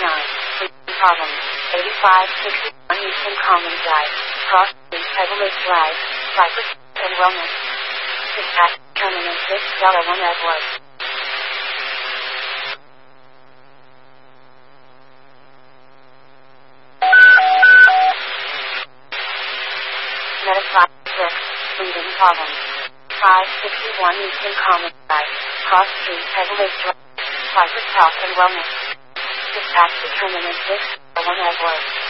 Problems. 8561 Eastern Common Drive. Cross Street, Pebbleage Drive. Cypress and Wellness. Dispatch Terminal 6 $1 Edward. Meta 56. Breathing Problems. 561 Eastern Common Drive. Cross Street, Pebbleage Drive. Cypress Health and Wellness. Dispatch Terminal 6 $1 Edward.